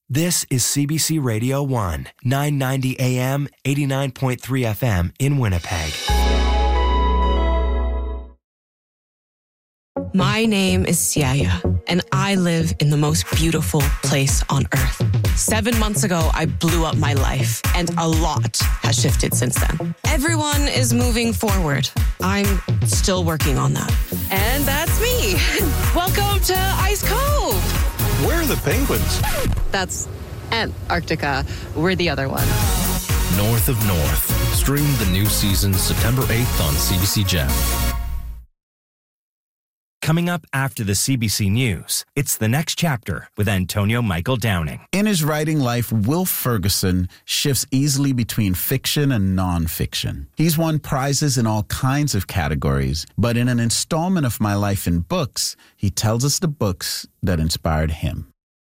This is CBC Radio 1, 990 AM, 89.3 FM in Winnipeg. My name is Siaya, and I live in the most beautiful place on earth. 7 months ago, I blew up my life, and a lot has shifted since then. Everyone is moving forward. I'm still working on that. And that's me. Welcome to Ice Cove. Where are the penguins? That's Antarctica. We're the other one. North of North. Stream the new season September 8th on CBC Gem. Coming up after the CBC News, it's The Next Chapter with Antonio Michael Downing. In his writing life, Will Ferguson shifts easily between fiction and nonfiction. He's won prizes in all kinds of categories, but in an installment of My Life in Books, he tells us the books that inspired him.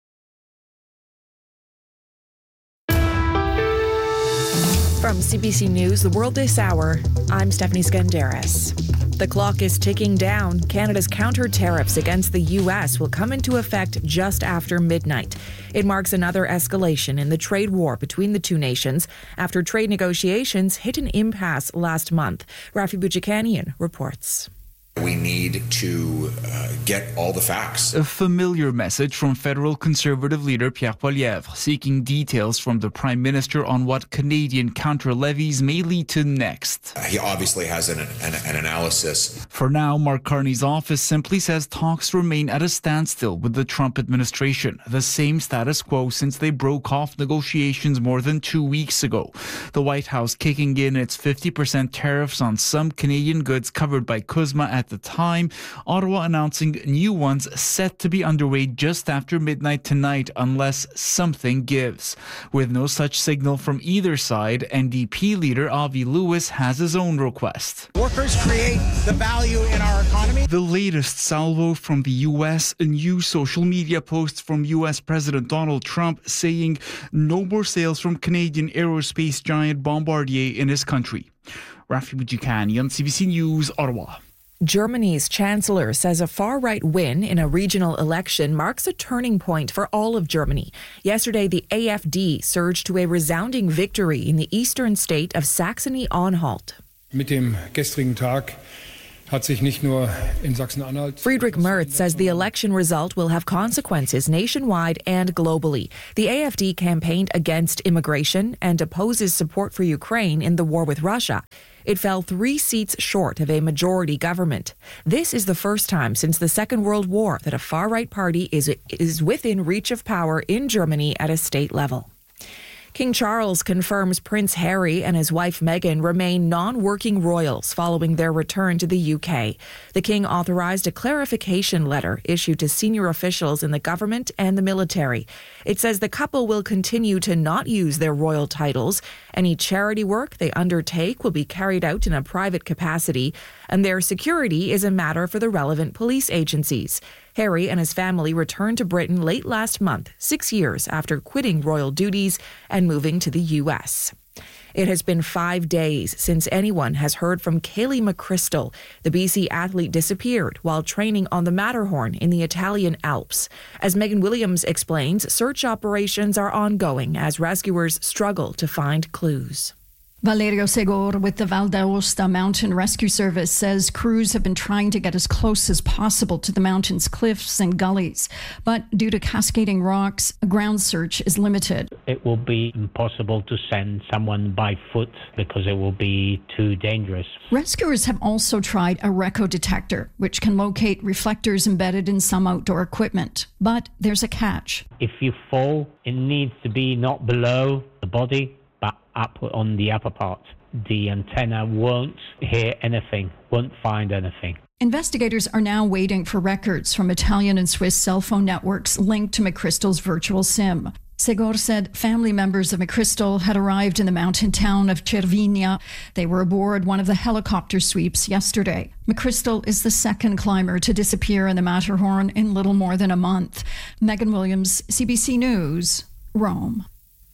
From CBC News, The World This Hour, I'm Stephanie Skandaris. The clock is ticking down. Canada's counter tariffs against the U.S. will come into effect just after midnight. It marks another escalation in the trade war between the two nations after trade negotiations hit an impasse last month. Rafi Boudjikanian reports. We need to get all the facts. A familiar message from federal Conservative leader Pierre Poilievre, seeking details from the Prime Minister on what Canadian counter-levies may lead to next. He obviously has an analysis. For now, Mark Carney's office simply says talks remain at a standstill with the Trump administration, the same status quo since they broke off negotiations more than 2 weeks ago. The White House kicking in its 50% tariffs on some Canadian goods covered by CUSMA at the time, Ottawa announcing new ones set to be underway just after midnight tonight unless something gives. With no such signal from either side, NDP leader Avi Lewis has his own request. Workers create the value in our economy. The latest salvo from the U.S., a new social media post from U.S. President Donald Trump saying no more sales from Canadian aerospace giant Bombardier in his country. Rafi Boudjikanian, CBC News, Ottawa. Germany's chancellor says a far-right win in a regional election marks a turning point for all of Germany. Yesterday, the AfD surged to a resounding victory in the eastern state of Saxony-Anhalt. Mit dem gestrigen Tag hat sich nicht nur in Sachsen-Anhalt. Friedrich Merz says the election result will have consequences nationwide and globally. The AfD campaigned against immigration and opposes support for Ukraine in the war with Russia. It fell 3 seats short of a majority government. This is the first time since the Second World War that a far-right party is within reach of power in Germany at a state level. King Charles confirms Prince Harry and his wife Meghan remain non-working royals following their return to the UK. The King authorized a clarification letter issued to senior officials in the government and the military. It says the couple will continue to not use their royal titles. Any charity work they undertake will be carried out in a private capacity, and their security is a matter for the relevant police agencies. Harry and his family returned to Britain late last month, 6 years after quitting royal duties and moving to the U.S. It has been 5 days since anyone has heard from Kaylee McChrystal. The BC athlete disappeared while training on the Matterhorn in the Italian Alps. As Megan Williams explains, search operations are ongoing as rescuers struggle to find clues. Valerio Segor with the Val d'Aosta Mountain Rescue Service says crews have been trying to get as close as possible to the mountain's cliffs and gullies. But due to cascading rocks, a ground search is limited. It will be impossible to send someone by foot because it will be too dangerous. Rescuers have also tried a RECO detector, which can locate reflectors embedded in some outdoor equipment. But there's a catch. If you fall, it needs to be not below the body, but up on the upper part. The antenna won't hear anything, won't find anything. Investigators are now waiting for records from Italian and Swiss cell phone networks linked to McChrystal's virtual SIM. Segor said family members of McChrystal had arrived in the mountain town of Cervinia. They were aboard one of the helicopter sweeps yesterday. McChrystal is the second climber to disappear in the Matterhorn in little more than a month. Megan Williams, CBC News, Rome.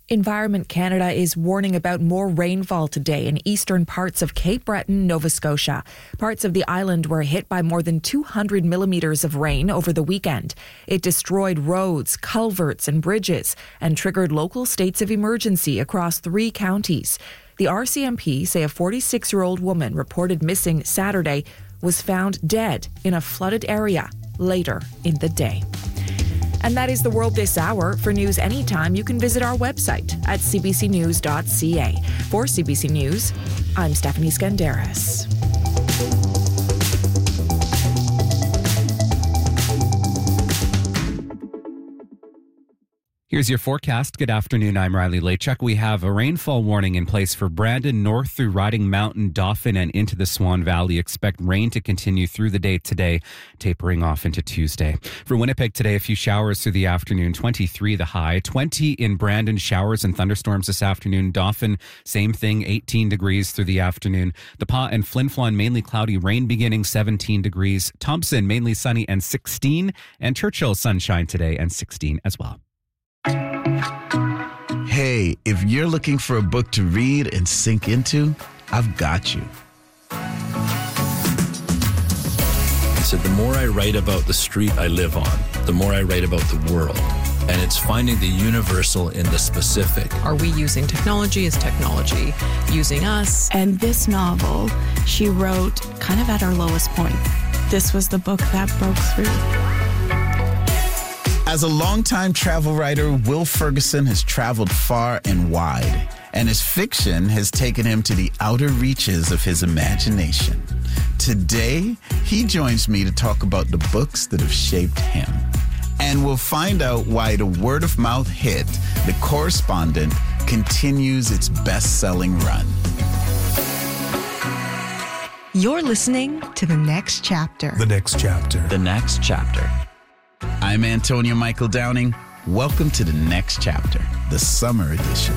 Environment Canada is warning about more rainfall today in eastern parts of Cape Breton, Nova Scotia. Parts of the island were hit by more than 200 millimeters of rain over the weekend. It destroyed roads, culverts, and bridges and triggered local states of emergency across 3 counties. The RCMP say a 46-year-old woman reported missing Saturday was found dead in a flooded area later in the day. And that is the world this hour. For news anytime, you can visit our website at cbcnews.ca. For CBC News, I'm Stephanie Skandaris. Here's your forecast. Good afternoon. I'm Riley Lachuk. We have a rainfall warning in place for Brandon north through Riding Mountain, Dauphin, and into the Swan Valley. Expect rain to continue through the day today, tapering off into Tuesday. For Winnipeg today, a few showers through the afternoon, 23 the high, 20 in Brandon, showers and thunderstorms this afternoon. Dauphin, same thing, 18 degrees through the afternoon. The Pas and Flin Flon, mainly cloudy, rain beginning, 17 degrees. Thompson, mainly sunny and 16. And Churchill, sunshine today and 16 as well. Hey, if you're looking for a book to read and sink into, I've got you. So the more I write about the street I live on, the more I write about the world. And it's finding the universal in the specific. Are we using technology? Is technology using us? And this novel, she wrote kind of at her lowest point. This was the book that broke through. As a longtime travel writer, Will Ferguson has traveled far and wide, and his fiction has taken him to the outer reaches of his imagination. Today, he joins me to talk about the books that have shaped him. And we'll find out why the word-of-mouth hit, The Correspondent, continues its best-selling run. You're listening to The Next Chapter. The Next Chapter. The Next Chapter. I'm Antonio Michael Downing. Welcome to The Next Chapter, the summer edition.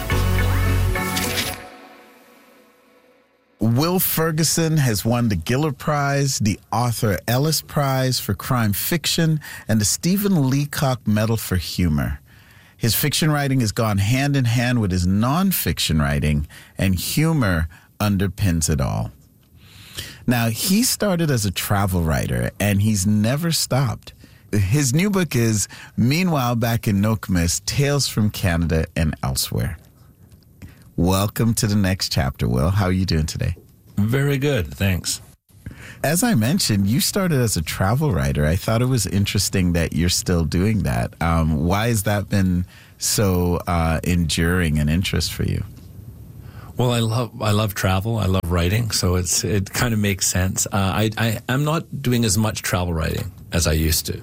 Will Ferguson has won the Giller Prize, the Arthur Ellis Prize for Crime Fiction, and the Stephen Leacock Medal for Humor. His fiction writing has gone hand in hand with his nonfiction writing, and humor underpins it all. Now, he started as a travel writer, and he's never stopped. His new book is Meanwhile Back in Nokomis, Tales from Canada and Elsewhere. Welcome to The Next Chapter, Will. How are you doing today? Very good, thanks. As I mentioned, you started as a travel writer. I thought it was interesting that you're still doing that. Why has that been so enduring an interest for you? Well, I love travel. I love writing, so it kind of makes sense. I'm not doing as much travel writing as I used to.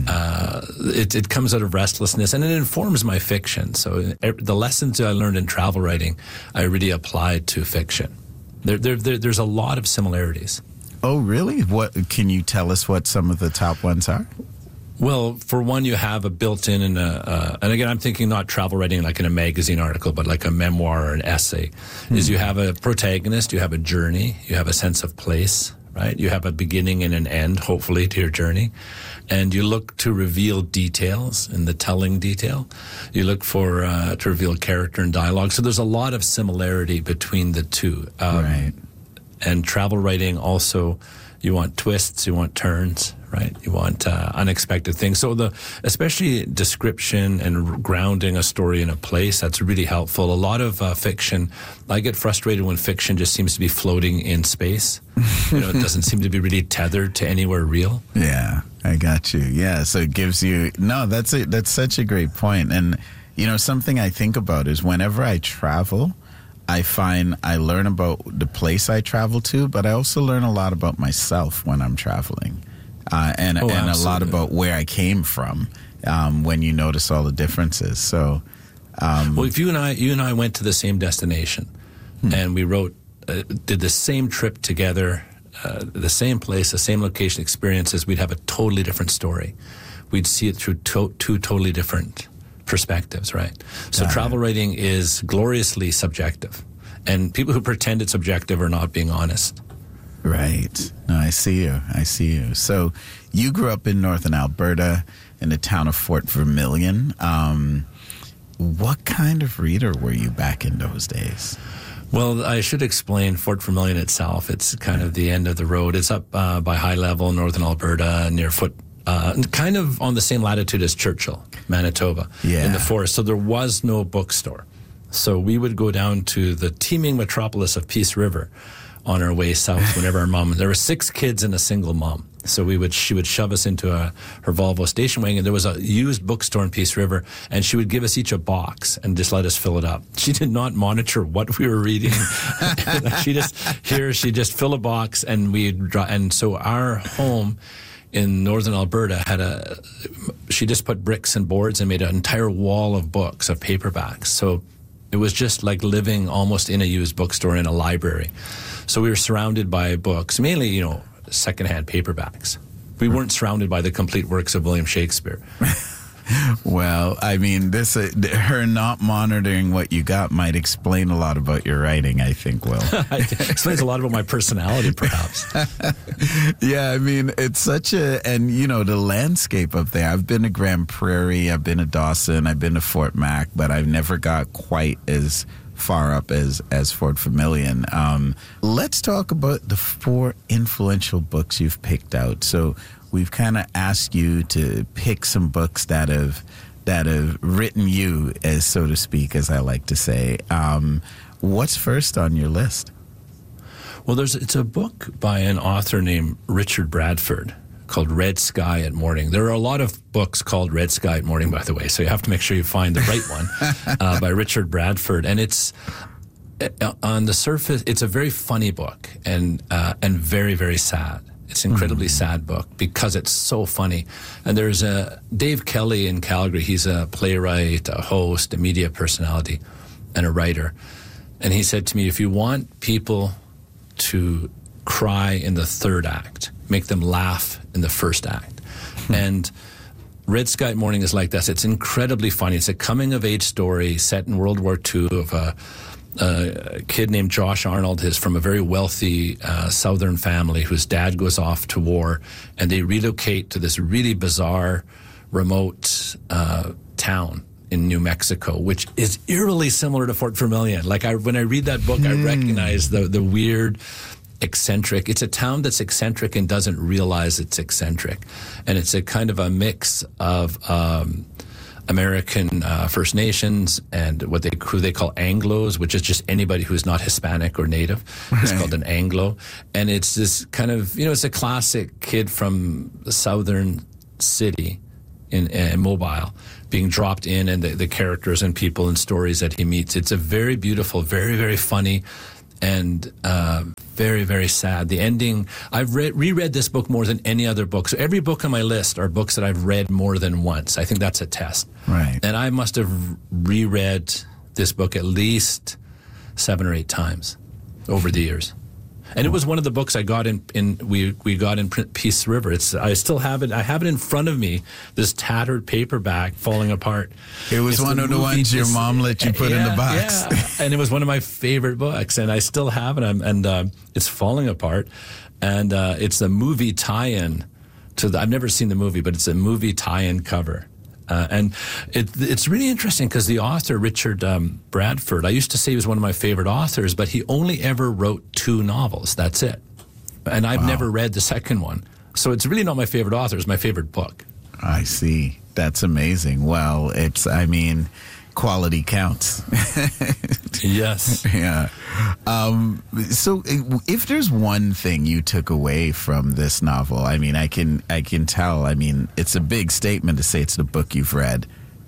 It comes out of restlessness, and it informs my fiction. So the lessons that I learned in travel writing, I really applied to fiction. There's a lot of similarities. Oh, really? What can you tell us what some of the top ones are? Well, for one, you have a built-in and again, I'm thinking not travel writing like in a magazine article, but like a memoir or an essay, is you have a protagonist, you have a journey, you have a sense of place, right? You have a beginning and an end, hopefully, to your journey. And you look to reveal details in the telling detail. You look for to reveal character and dialogue. So there's a lot of similarity between the two. Right. And travel writing also, you want twists, you want turns, right? You want unexpected things. So especially description and grounding a story in a place, that's really helpful. A lot of fiction, I get frustrated when fiction just seems to be floating in space. It doesn't seem to be really tethered to anywhere real. Yeah, I got you. Yeah, so it gives you, that's such a great point. And, something I think about is whenever I travel, I find I learn about the place I travel to, but I also learn a lot about myself when I'm traveling. And a lot about where I came from when you notice all the differences. So, well, if you and I went to the same destination and we did the same trip together, the same place, the same location experiences, we'd have a totally different story. We'd see it through two totally different perspectives, right? So travel writing is gloriously subjective, and people who pretend it's objective are not being honest. Right. No, I see you. So you grew up in northern Alberta in the town of Fort Vermilion. What kind of reader were you back in those days? Well, I should explain Fort Vermilion itself. It's kind of the end of the road. It's up by High Level, northern Alberta, near kind of on the same latitude as Churchill, Manitoba, in the forest. So there was no bookstore. So we would go down to the teeming metropolis of Peace River on our way south whenever our mom, there were 6 kids and a single mom. So she would shove us into her Volvo station wagon. There was a used bookstore in Peace River, and she would give us each a box and just let us fill it up. She did not monitor what we were reading. She just fill a box, and so our home in northern Alberta she just put bricks and boards and made an entire wall of books, of paperbacks. So it was just like living almost in a used bookstore in a library. So we were surrounded by books, mainly, secondhand paperbacks. We weren't surrounded by the complete works of William Shakespeare. Well, I mean, her not monitoring what you got might explain a lot about your writing, I think, Will. It explains a lot about my personality, perhaps. Yeah, I mean, it's such and the landscape up there. I've been to Grand Prairie, I've been to Dawson, I've been to Fort Mac, but I've never got quite as far up as Fort Vermilion. Let's talk about the 4 influential books you've picked out. So we've kind of asked you to pick some books that have written you, as so to speak, as I like to say. What's first on your list? Well, it's a book by an author named Richard Bradford called Red Sky at Morning. There are a lot of books called Red Sky at Morning, by the way, so you have to make sure you find the right one by Richard Bradford. And it's, on the surface, it's a very funny book and very, very sad. It's an incredibly sad book because it's so funny. And there's Dave Kelly in Calgary. He's a playwright, a host, a media personality, and a writer. And he said to me, if you want people to cry in the 3rd act, make them laugh in the 1st act. And Red Sky at Morning is like this. It's incredibly funny. It's a coming-of-age story set in World War II of a kid named Josh Arnold. Is from a very wealthy southern family whose dad goes off to war, and they relocate to this really bizarre, remote town in New Mexico, which is eerily similar to Fort Vermilion. Like when I read that book, I recognize the weird, eccentric. It's a town that's eccentric and doesn't realize it's eccentric, and it's a kind of a mix of American First Nations and who they call Anglos, which is just anybody who's not Hispanic or Native. It's called an Anglo, and it's this kind of it's a classic kid from the southern city in Mobile being dropped in, and the characters and people and stories that he meets. It's a very beautiful, very, very funny, and very, very sad. The ending, I've reread this book more than any other book. So every book on my list are books that I've read more than once. I think that's a test. Right. And I must have reread this book at least 7 or 8 times over the years. And it was one of the books I got we got in Peace River. I still have it. I have it in front of me, this tattered paperback falling apart. It was one of the ones your mom let you put in the box. Yeah. And it was one of my favorite books, and I still have it. And it's falling apart. And it's a movie tie-in I've never seen the movie, but it's a movie tie-in cover. And it's really interesting because the author, Richard Bradford, I used to say he was one of my favorite authors, but he only ever wrote 2 novels. That's it. And I've never read the second one. So it's really not my favorite author. It's my favorite book. I see. That's amazing. Well, quality counts. Yes. Yeah. So if there's one thing you took away from this novel, I mean, I can tell, I mean, it's a big statement to say it's the book you've reread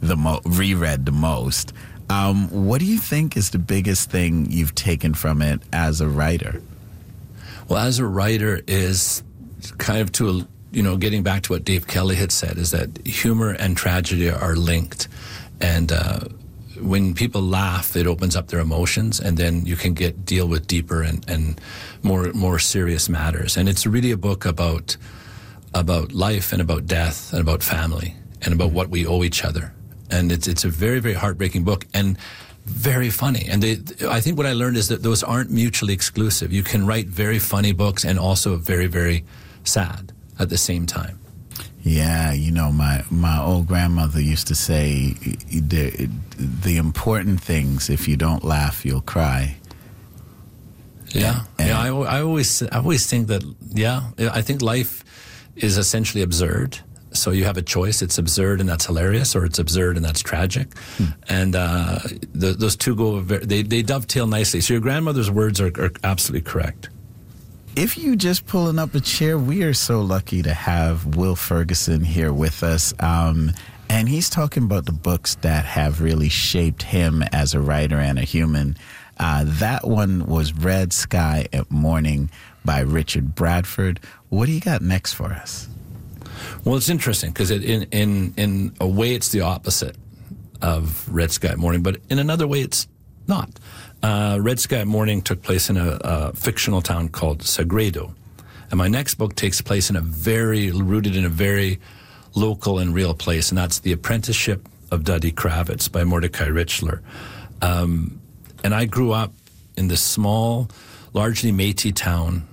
the most. What do you think is the biggest thing you've taken from it as a writer? Well, as a writer is kind of getting back to what Dave Kelly had said, is that humor and tragedy are linked. And when people laugh, it opens up their emotions, and then you can deal with deeper and more serious matters. And it's really a book about life and about death and about family and about what we owe each other. And it's a very, very heartbreaking book and very funny. And I think what I learned is that those aren't mutually exclusive. You can write very funny books and also very, very sad at the same time. Yeah, my old grandmother used to say, the important things, if you don't laugh, you'll cry. Yeah, I always think that, I think life is essentially absurd. So you have a choice. It's absurd and that's hilarious, or it's absurd and that's tragic. And those two they dovetail nicely. So your grandmother's words are absolutely correct. If you just pulling up a chair, we are so lucky to have Will Ferguson here with us. And he's talking about the books that have really shaped him as a writer and a human. That one was Red Sky at Morning by Richard Bradford. What do you got next for us? Well, it's interesting because in a way it's the opposite of Red Sky at Morning, but in another way it's not. Red Sky at Morning took place in a fictional town called Sagredo. And my next book takes place rooted in a very local and real place, and that's The Apprenticeship of Duddy Kravitz by Mordecai Richler. And I grew up in this small, largely Métis town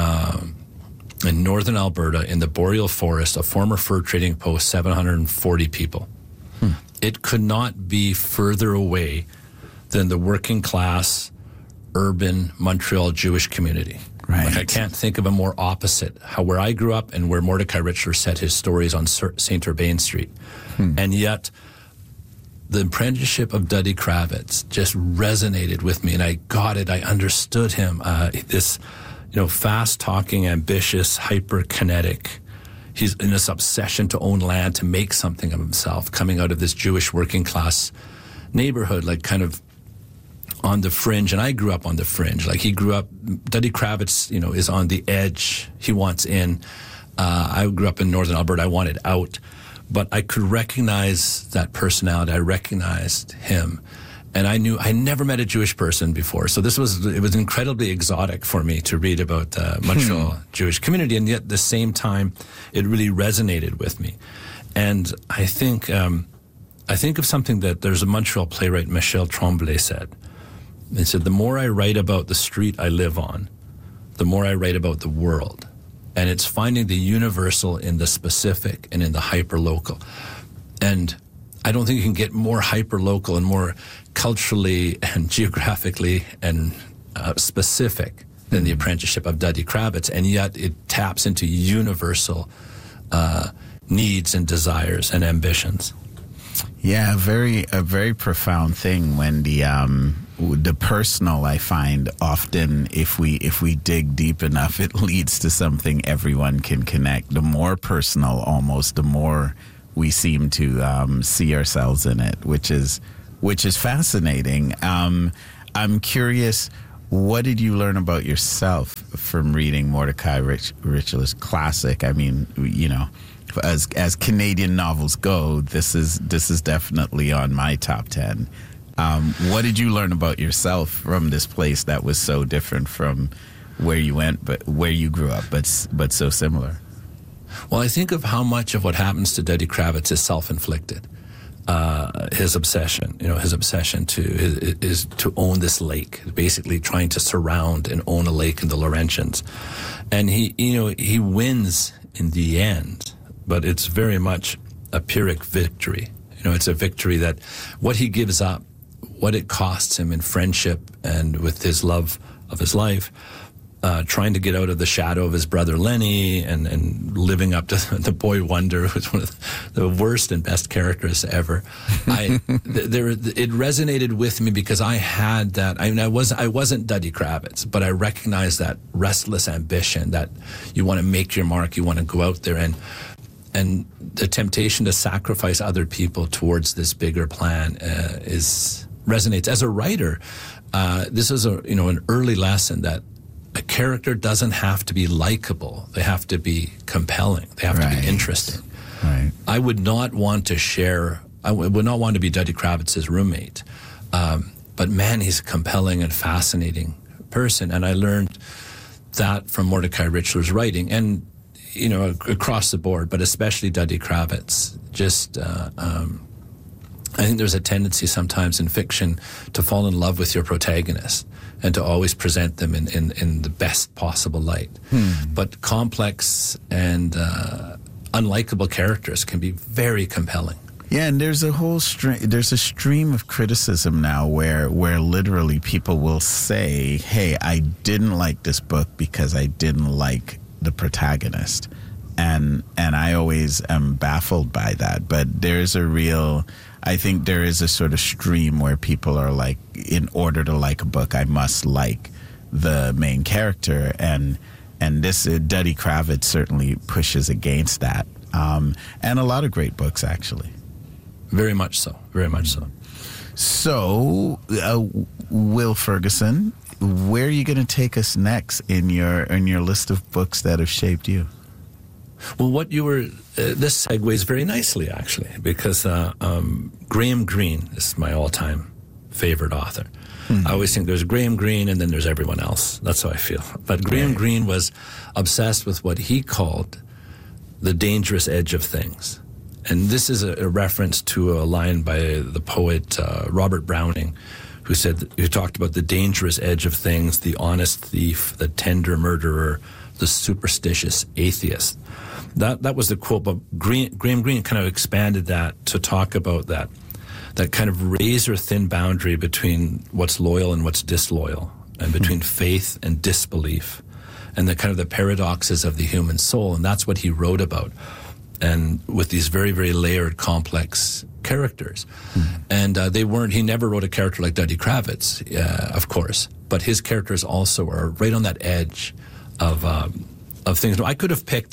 in northern Alberta in the boreal forest, a former fur trading post, 740 people. It could not be further away than the working class, urban Montreal Jewish community. Right. Like I can't think of a more opposite. Where I grew up and where Mordecai Richler set his stories on St. Urbain Street. And yet, The Apprenticeship of Duddy Kravitz just resonated with me, and I got it. I understood him. This, fast-talking, ambitious, hyper-kinetic. He's in this obsession to own land, to make something of himself, coming out of this Jewish working class neighborhood, like kind of on the fringe. And I grew up on the fringe. Like he grew up, Duddy Kravitz, is on the edge. He wants in. I grew up in northern Alberta. I wanted out. But I could recognize that personality. I recognized him. And I knew I never met a Jewish person before. So it was incredibly exotic for me to read about the Montreal Jewish community. And yet at the same time, it really resonated with me. And I think of something that there's a Montreal playwright, Michel Tremblay, said. He said, the more I write about the street I live on, the more I write about the world. And it's finding the universal in the specific and in the hyper-local. And I don't think you can get more hyper-local and more culturally and geographically and specific than The Apprenticeship of Duddy Kravitz. And yet it taps into universal needs and desires and ambitions. Yeah, a very profound thing when the personal, I find often if we dig deep enough, it leads to something everyone can connect. The more personal, almost, the more we seem to see ourselves in it, which is fascinating. I'm curious, what did you learn about yourself from reading Mordecai Richler's classic? I mean, as Canadian novels go, this is definitely on my top 10. What did you learn about yourself from this place that was so different from where you went, but where you grew up, but so similar? Well, I think of how much of what happens to Duddy Kravitz is self-inflicted. His obsession, is to own this lake, basically trying to surround and own a lake in the Laurentians. And he wins in the end, but it's very much a Pyrrhic victory. It's a victory that what he gives up, what it costs him in friendship and with his love of his life, trying to get out of the shadow of his brother Lenny and living up to the boy wonder, who's one of the worst and best characters ever. It resonated with me because I had that. I wasn't Duddy Kravitz, but I recognized that restless ambition that you want to make your mark, you want to go out there and the temptation to sacrifice other people towards this bigger plan resonates. As a writer, this is an early lesson that a character doesn't have to be likable. They have to be compelling. They have to be interesting. Right. I would not want to be Duddy Kravitz's roommate. But man, he's a compelling and fascinating person. And I learned that from Mordecai Richler's writing and, across the board, but especially Duddy Kravitz. I think there's a tendency sometimes in fiction to fall in love with your protagonist and to always present them in the best possible light. But complex and unlikable characters can be very compelling. Yeah, and there's a whole stream of criticism now where literally people will say, hey, I didn't like this book because I didn't like the protagonist. And I always am baffled by that. But I think there is a sort of stream where people are like, in order to like a book, I must like the main character. And this, Duddy Kravitz certainly pushes against that. And a lot of great books, actually. Very much so. Very much so. So, Will Ferguson, where are you going to take us next in your list of books that have shaped you? Well, what you were, this segues very nicely, actually, because Graham Greene is my all-time favorite author. I always think there's Graham Greene and then there's everyone else. That's how I feel. But Graham Greene was obsessed with what he called the dangerous edge of things. And this is a reference to a line by the poet Robert Browning, who talked about the dangerous edge of things, the honest thief, the tender murderer, the superstitious atheist. That was the quote, but Graham Greene kind of expanded that to talk about that kind of razor-thin boundary between what's loyal and what's disloyal, and between faith and disbelief, and the kind of the paradoxes of the human soul. And that's what he wrote about. And with these very, very layered, complex characters. And he never wrote a character like Duddy Kravitz, of course, but his characters also are right on that edge of things. I could have picked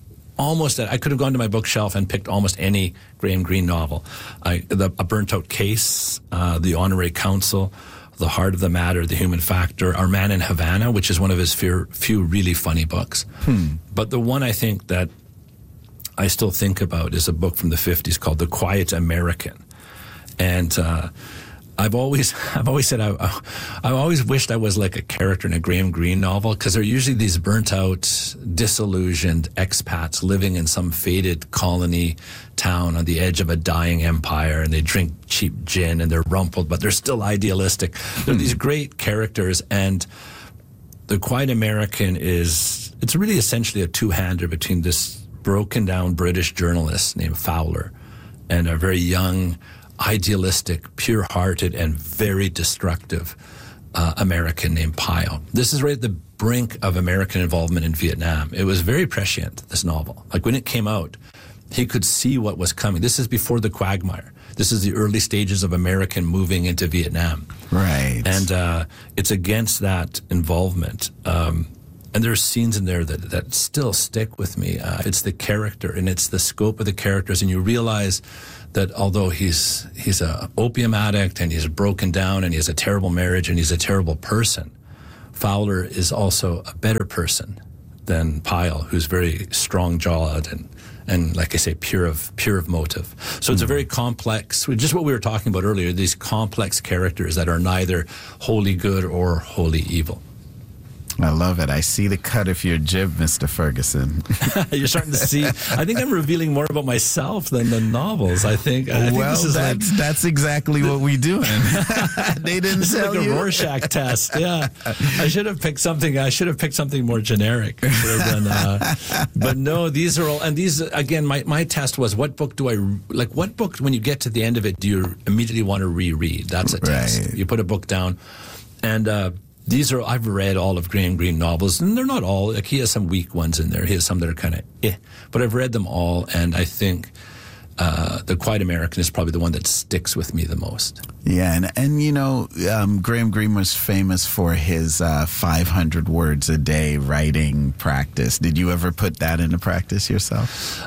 I could have gone to my bookshelf and picked almost any Graham Greene novel. A Burnt Out Case, The Honorary Counsel, The Heart of the Matter, The Human Factor, Our Man in Havana, which is one of his few really funny books. But the one I think that I still think about is a book from the 50s called The Quiet American. And I've always said I always wished I was like a character in a Graham Greene novel, because they're usually these burnt out, disillusioned expats living in some faded colony town on the edge of a dying empire, and they drink cheap gin and they're rumpled, but they're still idealistic. They're these great characters, and The Quiet American it's really essentially a two-hander between this broken down British journalist named Fowler and a very young, idealistic, pure-hearted, and very destructive American named Pyle. This is right at the brink of American involvement in Vietnam. It was very prescient, this novel. Like when it came out, he could see what was coming. This is before the quagmire. This is the early stages of American moving into Vietnam. Right. And it's against that involvement. And there's scenes in there that still stick with me. It's the character, and it's the scope of the characters, and you realize that although he's a opium addict, and he's broken down, and he has a terrible marriage, and he's a terrible person, Fowler is also a better person than Pyle, who's very strong-jawed and like I say, pure of motive. So it's a very complex, just what we were talking about earlier, these complex characters that are neither wholly good or wholly evil. I love it. I see the cut of your jib, Mr. Ferguson. You're starting to see. I think I'm revealing more about myself than the novels. I think this is that's exactly what we do. They didn't this tell is like you. a Rorschach test. Yeah, I should have picked something more generic. But no, these are all. And these again, my test was what book do I like? What book, when you get to the end of it, do you immediately want to reread? That's a test. Right. You put a book down, and. I've read all of Graham Greene novels, and they're not all, like he has some weak ones in there. He has some that are kind of but I've read them all, and I think The Quiet American is probably the one that sticks with me the most. Yeah, and you know, Graham Greene was famous for his 500 words a day writing practice. Did you ever put that into practice yourself?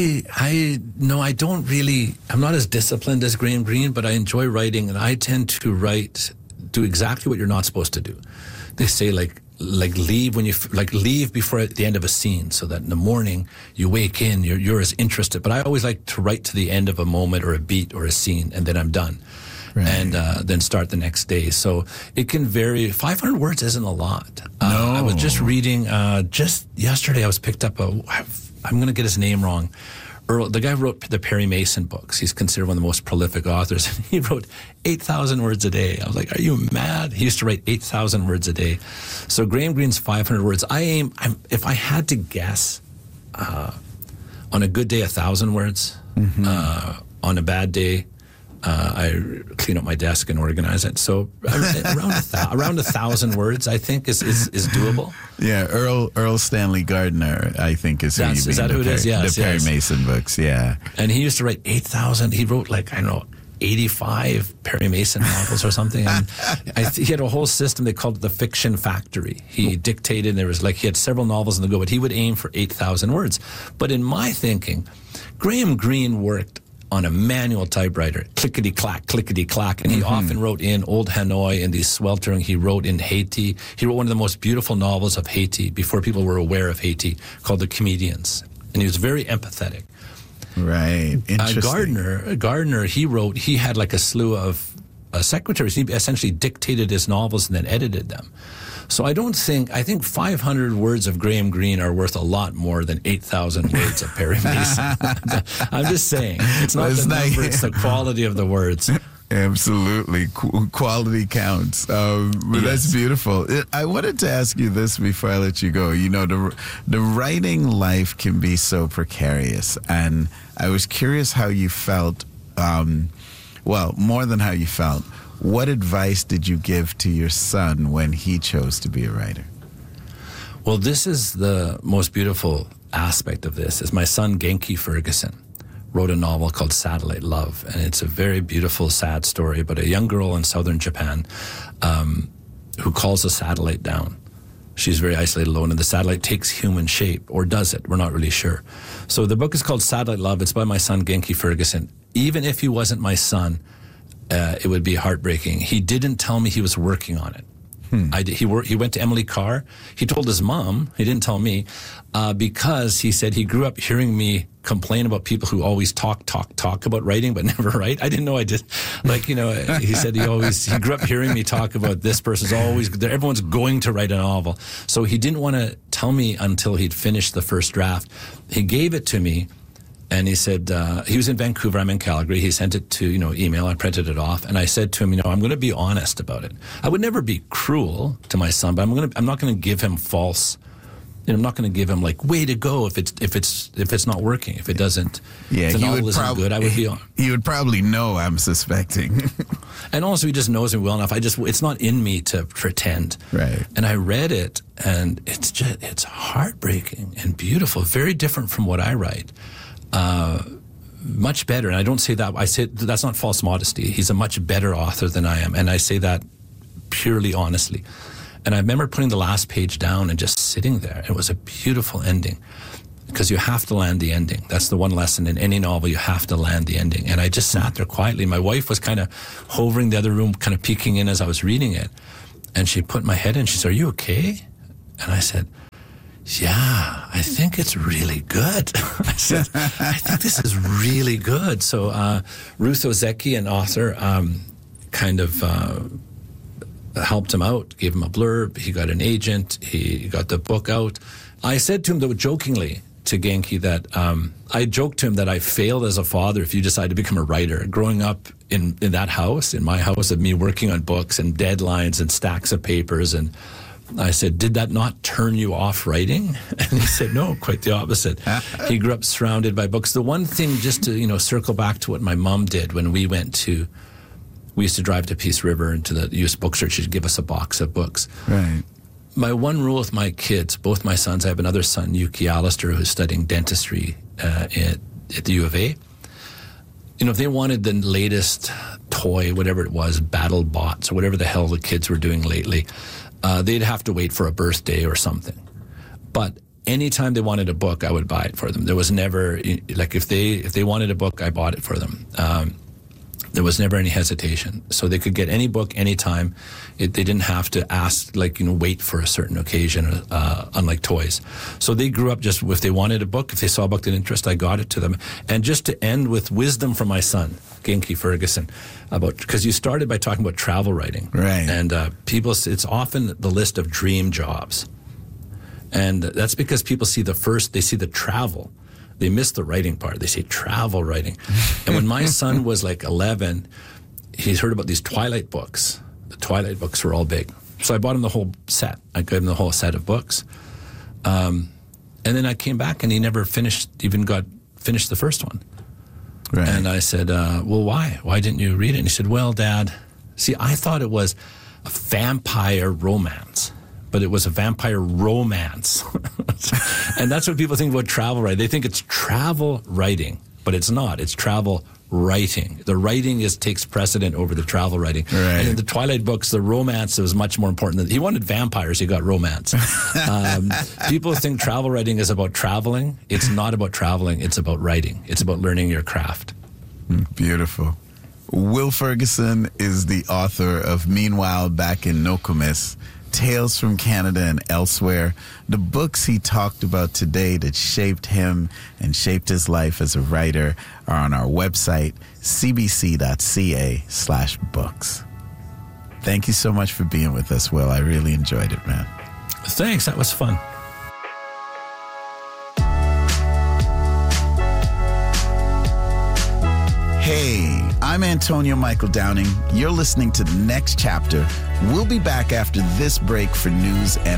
No, I don't really. I'm not as disciplined as Graham Greene, but I enjoy writing, and I tend to do exactly what you're not supposed to do. They say like leave leave before the end of a scene, so that in the morning you wake in, you're as interested. But I always like to write to the end of a moment or a beat or a scene, and then I'm done. Right. And then start the next day. So it can vary. 500 words isn't a lot. No. I was just reading, just yesterday I was picked up I'm going to get his name wrong. The guy wrote the Perry Mason books. He's considered one of the most prolific authors. He wrote 8,000 words a day. I was like, are you mad? He used to write 8,000 words a day. So Graham Greene's 500 words. If I had to guess on On a good day, 1,000 words. On a bad day, I clean up my desk and organize it. So around 1,000 words, I think, is doable. Yeah, Earl Stanley Gardner, I think, is who you mean. Is that who it is? Yes. The Perry Mason books, yeah. And he used to write 8,000. He wrote 85 Perry Mason novels or something. And he had a whole system. They called it the Fiction Factory. He dictated, and there was he had several novels in the go, but he would aim for 8,000 words. But in my thinking, Graham Greene worked on a manual typewriter, clickety-clack, and he often wrote in Old Hanoi and these sweltering. He wrote in Haiti. He wrote one of the most beautiful novels of Haiti before people were aware of Haiti, called The Comedians. And he was very empathetic. Right. Interesting. Gardner, he had a slew of secretaries. He essentially dictated his novels and then edited them. So I think 500 words of Graham Greene are worth a lot more than 8,000 words of Perry Mason. I'm just saying. It's not the number, it's the quality of the words. Absolutely. Quality counts. But that's beautiful. I wanted to ask you this before I let you go. The writing life can be so precarious. And I was curious how you felt, more than how you felt. What advice did you give to your son when he chose to be a writer? Well, this is the most beautiful aspect of this, is my son, Genki Ferguson, wrote a novel called Satellite Love. And it's a very beautiful, sad story about a young girl in southern Japan who calls a satellite down. She's very isolated, alone, and the satellite takes human shape, or does it? We're not really sure. So the book is called Satellite Love. It's by my son, Genki Ferguson. Even if he wasn't my son, it would be heartbreaking. He didn't tell me he was working on it. He went to Emily Carr. He told his mom. He didn't tell me because he said he grew up hearing me complain about people who always talk about writing but never write. I didn't know I did. He said he grew up hearing me talk about this person's always, everyone's going to write a novel. So he didn't want to tell me until he'd finished the first draft. He gave it to me. And he said, he was in Vancouver, I'm in Calgary. He sent it to, email. I printed it off. And I said to him, I'm going to be honest about it. I would never be cruel to my son, but I'm not going to give him false, I'm not going to give him way to go if it's not working, if it doesn't, if the novel isn't good, I would be on. He would probably know, I'm suspecting. And also he just knows me well enough. It's not in me to pretend. Right. And I read it, and it's heartbreaking and beautiful, very different from what I write. Much better, and I don't say that. I say that's not false modesty. He's a much better author than I am, and I say that purely honestly. And I remember putting the last page down and just sitting there. It was a beautiful ending, because you have to land the ending. That's the one lesson in any novel. You have to land the ending. And I just sat there quietly. My wife was kind of hovering the other room, kind of peeking in as I was reading it, and she put my head in. She said, "Are you okay?" And I said, "Yeah, I think it's really good." I said, "I think this is really good." So Ruth Ozeki, an author, helped him out, gave him a blurb. He got an agent. He got the book out. I said to him, though, jokingly, to Genki, that I joked to him that I failed as a father if you decide to become a writer. Growing up in that house, in my house, of me working on books and deadlines and stacks of papers, and I said, "Did that not turn you off writing?" And he said, "No, quite the opposite." He grew up surrounded by books. The one thing, just to circle back to what my mom did when we used to drive to Peace River and to the used bookstore. She'd give us a box of books. Right. My one rule with my kids, both my sons, I have another son, Yuki Allister, who's studying dentistry at the U of A. If they wanted the latest toy, whatever it was, BattleBots or whatever the hell the kids were doing lately, they'd have to wait for a birthday or something. But anytime they wanted a book, I would buy it for them. There was never, if they wanted a book, I bought it for them. There was never any hesitation. So they could get any book anytime. They didn't have to ask, wait for a certain occasion, unlike toys. So they grew up just, if they wanted a book, if they saw a book that interested, I got it to them. And just to end with wisdom from my son, Genki Ferguson, because you started by talking about travel writing. Right. And it's often the list of dream jobs. And that's because people see they see the travel. They miss the writing part. They say travel writing. And when my son was 11, he's heard about these Twilight books. The Twilight books were all big. So I bought him the whole set. I gave him the whole set of books. And then I came back and he never finished, even got finished the first one. Right. And I said, well, why? Why didn't you read it? And he said, well, Dad, see, I thought it was a vampire romance, but it was a vampire romance. And that's what people think about travel writing. They think it's travel writing, but it's not. It's travel writing. The writing takes precedent over the travel writing. Right. And in the Twilight books, the romance was much more important. He wanted vampires, he got romance. People think travel writing is about traveling. It's not about traveling, it's about writing. It's about learning your craft. Beautiful. Will Ferguson is the author of Meanwhile Back in Nokomis, Tales from Canada and Elsewhere. The books he talked about today that shaped him and shaped his life as a writer are on our website, cbc.ca/books. Thank you so much for being with us, Will. I really enjoyed it, man. Thanks. That was fun. Hey, I'm Antonio Michael Downing. You're listening to The Next Chapter. We'll be back after this break for news and